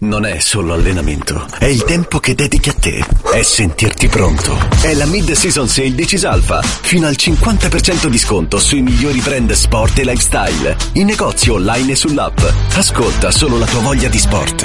non è solo allenamento, è il tempo che dedichi a te, è sentirti pronto. È la mid-season sale di Cisalfa, fino al 50% di sconto sui migliori brand sport e lifestyle, in negozi online e sull'app. Ascolta solo la tua voglia di sport.